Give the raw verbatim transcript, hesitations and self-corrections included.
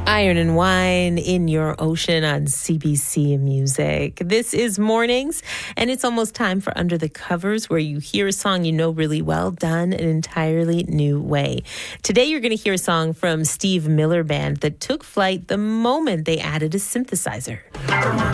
Iron and Wine in Your Ocean on C B C Music. This is Mornings, and it's almost time for Under the Covers, where you hear a song you know really well done an entirely new way. Today, you're going to hear a song from Steve Miller Band that took flight the moment they added a synthesizer.